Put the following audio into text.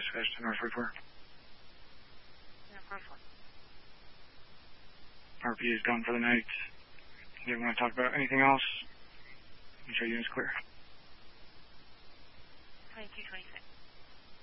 dispatch to North 44. Yeah, first one. RP is gone for the night. Do you want to talk about anything else? Make sure unit's clear. 2226.